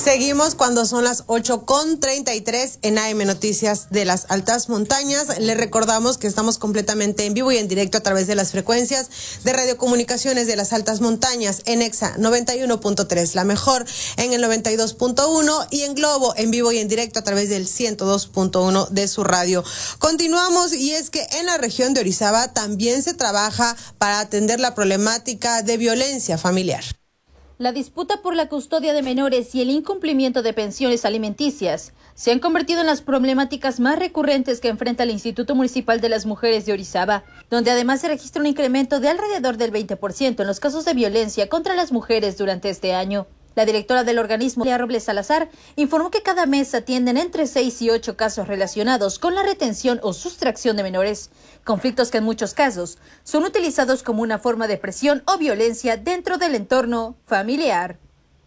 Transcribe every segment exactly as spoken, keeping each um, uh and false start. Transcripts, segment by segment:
Seguimos cuando son las ocho con treinta y tres en A M Noticias de las Altas Montañas. Les recordamos que estamos completamente en vivo y en directo a través de las frecuencias de radiocomunicaciones de las Altas Montañas en EXA noventa y uno punto tres, la mejor en el noventa y dos punto uno y en Globo en vivo y en directo a través del ciento dos punto uno de su radio. Continuamos, y es que en la región de Orizaba también se trabaja para atender la problemática de violencia familiar. La disputa por la custodia de menores y el incumplimiento de pensiones alimenticias se han convertido en las problemáticas más recurrentes que enfrenta el Instituto Municipal de las Mujeres de Orizaba, donde además se registra un incremento de alrededor del veinte por ciento en los casos de violencia contra las mujeres durante este año. La directora del organismo, Lea Robles Salazar, informó que cada mes atienden entre seis y ocho casos relacionados con la retención o sustracción de menores, conflictos que en muchos casos son utilizados como una forma de presión o violencia dentro del entorno familiar.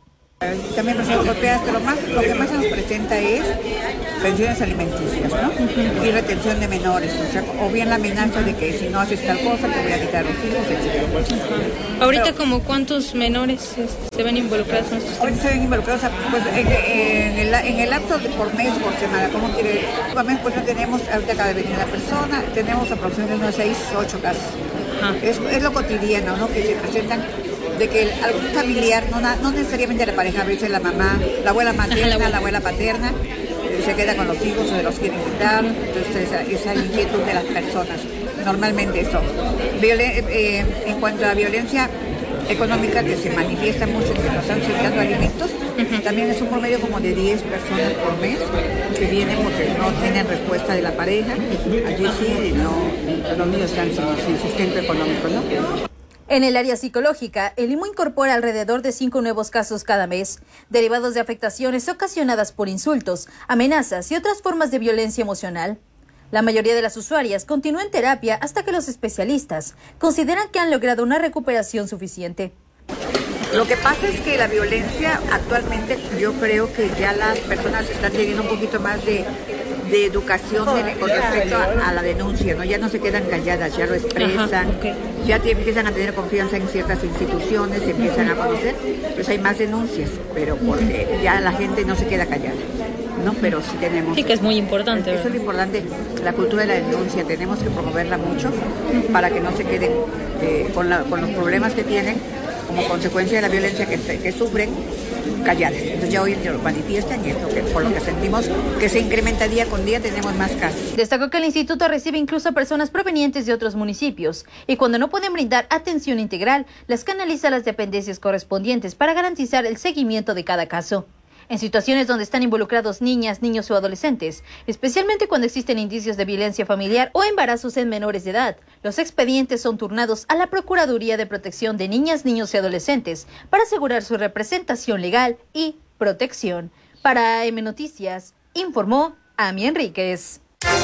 También personas golpeadas, pero más, lo que más se nos presenta es pensiones alimenticias, ¿no? Uh-huh. Y retención de menores, o sea, o bien la amenaza de que si no haces tal cosa te voy a quitar los hijos, etcétera. Uh-huh. Ahorita, pero, ¿como cuántos menores se ven involucrados en estos temas? Ahorita se ven involucrados, pues en, en, el, en el lapso de por mes, por semana, ¿cómo quiere? Pues no tenemos, ahorita cada vez la persona, tenemos aproximadamente unos seis, ocho casos. Uh-huh. Es, es lo cotidiano, ¿no? Que se presentan de que algún familiar, no, no necesariamente la pareja, a veces la mamá, la abuela materna, Ajá, la, la abuela paterna, eh, se queda con los hijos, se los quieren quitar, entonces esa, esa inquietud de las personas, normalmente eso. Violen, eh, en cuanto a violencia económica, que se manifiesta mucho que nos están solicitando alimentos, uh-huh. También es un promedio como de diez personas por mes que vienen porque no tienen respuesta de la pareja, allí sí, no, los niños están sin, sin sustento económico, ¿no? En el área psicológica, el I M U incorpora alrededor de cinco nuevos casos cada mes, derivados de afectaciones ocasionadas por insultos, amenazas y otras formas de violencia emocional. La mayoría de las usuarias continúa en terapia hasta que los especialistas consideran que han logrado una recuperación suficiente. Lo que pasa es que la violencia actualmente, yo creo que ya las personas están teniendo un poquito más de, de educación de, con respecto a, a la denuncia, ¿no? Ya no se quedan calladas, ya lo expresan, Ajá, okay. Ya te, empiezan a tener confianza en ciertas instituciones, se empiezan a conocer, pues hay más denuncias, pero porque ya la gente no se queda callada, ¿no? Pero sí tenemos... Sí, que es muy importante. Eso es lo importante, la cultura de la denuncia, tenemos que promoverla mucho para que no se queden eh, con, la, con los problemas que tienen como consecuencia de la violencia que, que sufren, calladas. Entonces ya hoy lo manifiestan y es lo que, por lo que sentimos que se incrementa día con día, tenemos más casos. Destacó que el instituto recibe incluso a personas provenientes de otros municipios y cuando no pueden brindar atención integral, las canaliza a las dependencias correspondientes para garantizar el seguimiento de cada caso. En situaciones donde están involucrados niñas, niños o adolescentes, especialmente cuando existen indicios de violencia familiar o embarazos en menores de edad, los expedientes son turnados a la Procuraduría de Protección de Niñas, Niños y Adolescentes para asegurar su representación legal y protección. Para A M Noticias, informó Ami Enríquez.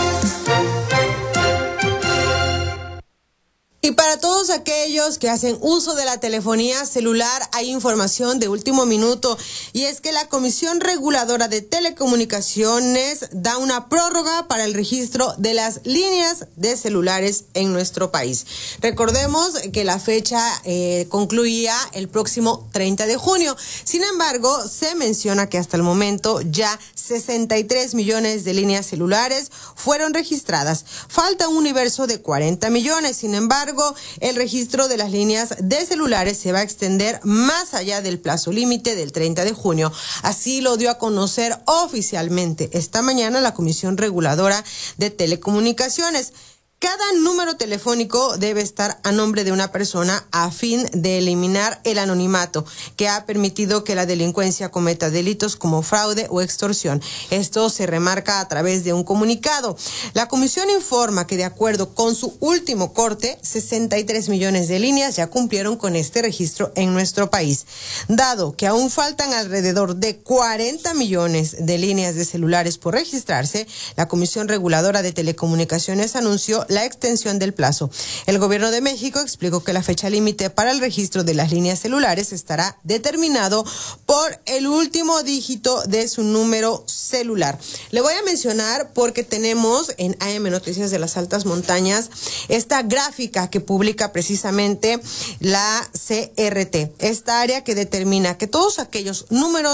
Y para todos aquellos que hacen uso de la telefonía celular, hay información de último minuto, y es que la Comisión Reguladora de Telecomunicaciones da una prórroga para el registro de las líneas de celulares en nuestro país. Recordemos que la fecha eh, concluía el próximo treinta de junio. Sin embargo, se menciona que hasta el momento ya sesenta y tres millones de líneas celulares fueron registradas. Falta un universo de cuarenta millones. Sin embargo, el registro de las líneas de celulares se va a extender más allá del plazo límite del treinta de junio. Así lo dio a conocer oficialmente esta mañana la Comisión Reguladora de Telecomunicaciones. Cada número telefónico debe estar a nombre de una persona a fin de eliminar el anonimato que ha permitido que la delincuencia cometa delitos como fraude o extorsión. Esto se remarca a través de un comunicado. La comisión informa que de acuerdo con su último corte, sesenta y tres millones de líneas ya cumplieron con este registro en nuestro país. Dado que aún faltan alrededor de cuarenta millones de líneas de celulares por registrarse, la Comisión Reguladora de Telecomunicaciones anunció la extensión del plazo. El gobierno de México explicó que la fecha límite para el registro de las líneas celulares estará determinado por el último dígito de su número celular. Le voy a mencionar porque tenemos en A M Noticias de las Altas Montañas esta gráfica que publica precisamente la C R T, esta área que determina que todos aquellos números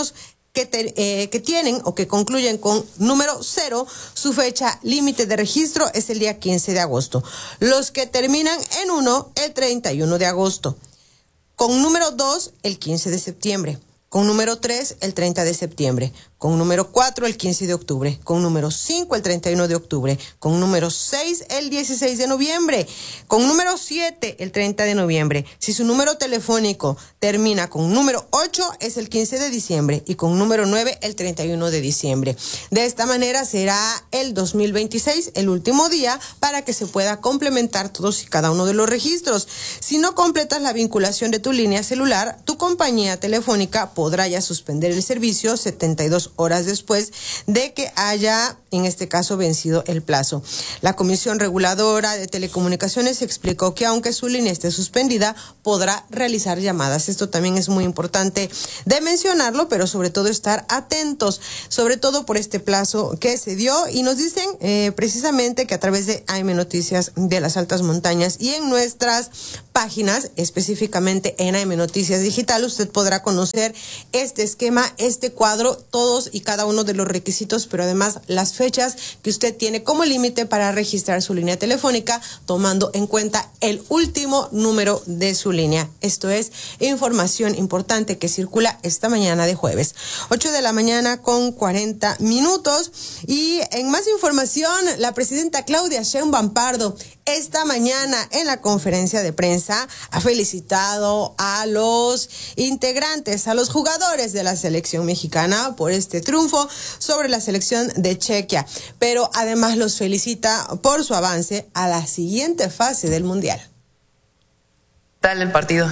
que, te, eh, que tienen o que concluyen con número cero, su fecha límite de registro es el día quince de agosto. Los que terminan en uno, el treinta y uno de agosto. Con número dos, el quince de septiembre. Con número tres, el treinta de septiembre. Con número cuatro, el quince de octubre. Con número cinco, el treinta y uno de octubre. Con número seis, el dieciséis de noviembre. Con número siete, el treinta de noviembre. Si su número telefónico termina con número ocho, es el quince de diciembre. Y con número nueve, el treinta y uno de diciembre. De esta manera será el dos mil veintiséis el último día para que se pueda complementar todos y cada uno de los registros. Si no completas la vinculación de tu línea celular, tu compañía telefónica podrá ya suspender el servicio setenta y dos horas después de que haya, en este caso, vencido el plazo. La Comisión Reguladora de Telecomunicaciones explicó que aunque su línea esté suspendida, podrá realizar llamadas. Esto también es muy importante de mencionarlo, pero sobre todo estar atentos, sobre todo por este plazo que se dio. Y nos dicen eh, precisamente que a través de A M Noticias de las Altas Montañas y en nuestras páginas, específicamente en A M Noticias Digital, usted podrá conocer este esquema, este cuadro, todos y cada uno de los requisitos, pero además las fechas que usted tiene como límite para registrar su línea telefónica, tomando en cuenta el último número de su línea. Esto es información importante que circula esta mañana de jueves. ocho de la mañana con cuarenta minutos. Y en más información, la presidenta Claudia Sheinbaum Pardo esta mañana en la conferencia de prensa ha felicitado a los integrantes, a los jugadores de la selección mexicana por este triunfo sobre la selección de Chequia, pero además los felicita por su avance a la siguiente fase del Mundial. ¿Qué tal el partido?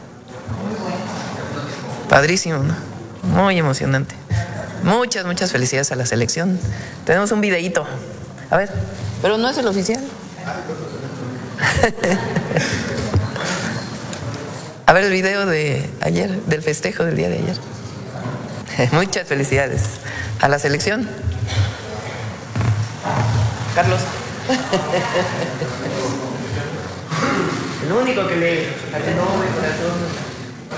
Padrísimo, ¿no? Muy emocionante. Muchas, muchas felicidades a la selección. Tenemos un videíto. A ver, pero no es el oficial. A ver el video de ayer, del festejo del día de ayer. Muchas felicidades a la selección. Carlos. El único que le atenó mi corazón.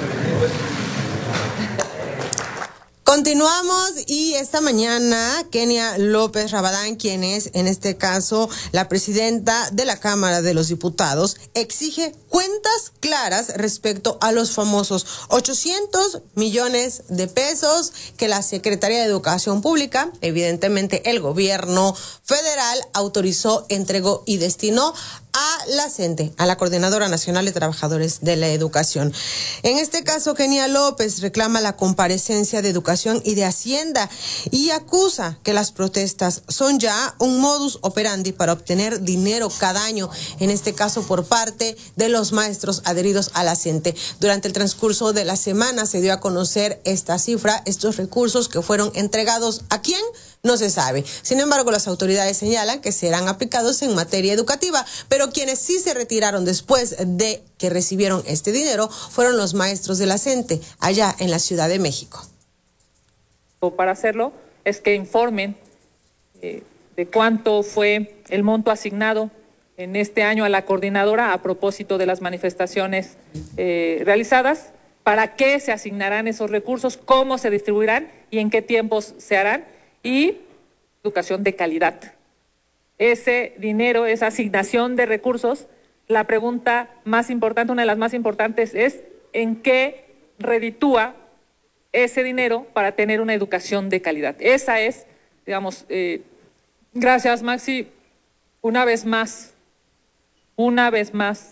Continuamos y esta mañana Kenia López Rabadán, quien es en este caso la presidenta de la Cámara de los Diputados, exige cuentas claras respecto a los famosos ochocientos millones de pesos que la Secretaría de Educación Pública, evidentemente el gobierno federal, autorizó, entregó y destinó a la CENTE, a la Coordinadora Nacional de Trabajadores de la Educación. En este caso, Kenia López reclama la comparecencia de Educación y de Hacienda y acusa que las protestas son ya un modus operandi para obtener dinero cada año, en este caso por parte de los maestros adheridos a la CENTE. Durante el transcurso de la semana se dio a conocer esta cifra, estos recursos que fueron entregados ¿a quién? No se sabe. Sin embargo, las autoridades señalan que serán aplicados en materia educativa, pero quienes sí se retiraron después de que recibieron este dinero fueron los maestros de la CENTE, allá en la Ciudad de México. Para hacerlo es que informen eh, de cuánto fue el monto asignado en este año a la coordinadora a propósito de las manifestaciones eh, realizadas, para qué se asignarán esos recursos, cómo se distribuirán y en qué tiempos se harán. Y educación de calidad. Ese dinero, esa asignación de recursos, la pregunta más importante, una de las más importantes es ¿en qué reditúa ese dinero para tener una educación de calidad? Esa es, digamos, eh, gracias Maxi, una vez más, una vez más,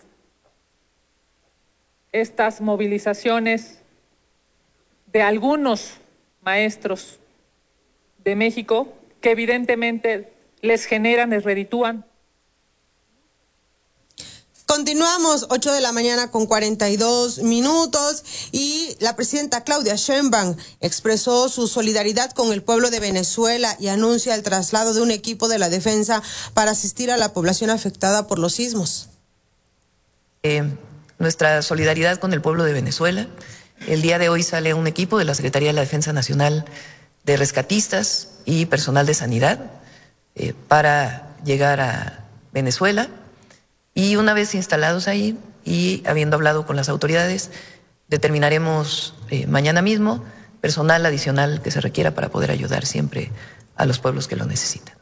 estas movilizaciones de algunos maestros de México, que evidentemente les generan, les reditúan. Continuamos, ocho de la mañana con cuarenta y dos minutos, y la presidenta Claudia Sheinbaum expresó su solidaridad con el pueblo de Venezuela y anuncia el traslado de un equipo de la defensa para asistir a la población afectada por los sismos. Eh, nuestra solidaridad con el pueblo de Venezuela. El día de hoy sale un equipo de la Secretaría de la Defensa Nacional, de rescatistas y personal de sanidad eh, para llegar a Venezuela, y una vez instalados ahí y habiendo hablado con las autoridades, determinaremos eh, mañana mismo personal adicional que se requiera para poder ayudar siempre a los pueblos que lo necesitan.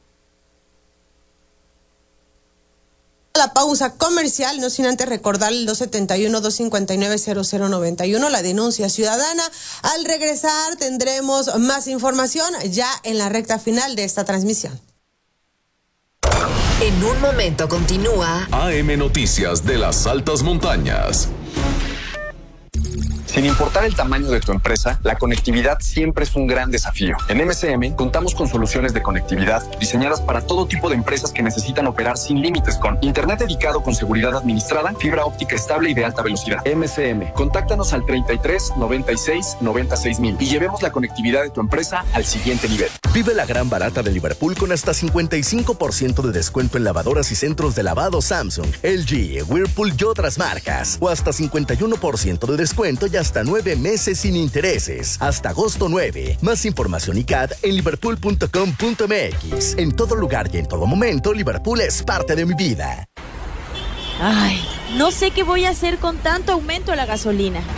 La pausa comercial, no sin antes recordar el dos siete uno, dos cinco nueve, cero cero nueve uno, la denuncia ciudadana. Al regresar tendremos más información ya en la recta final de esta transmisión. En un momento continúa A M Noticias de las Altas Montañas. Sin importar el tamaño de tu empresa, la conectividad siempre es un gran desafío. En M C M contamos con soluciones de conectividad diseñadas para todo tipo de empresas que necesitan operar sin límites, con internet dedicado con seguridad administrada, fibra óptica estable y de alta velocidad. M C M, contáctanos al treinta y tres, noventa y seis, noventa y seis mil y llevemos la conectividad de tu empresa al siguiente nivel. Vive la gran barata de Liverpool con hasta cincuenta y cinco por ciento de descuento en lavadoras y centros de lavado Samsung, L G, Whirlpool y otras marcas. O hasta cincuenta y uno por ciento de descuento y hasta nueve meses sin intereses. Hasta agosto nueve. Más información y C A D en liverpool punto com punto m x. En todo lugar y en todo momento, Liverpool es parte de mi vida. Ay, no sé qué voy a hacer con tanto aumento de la gasolina.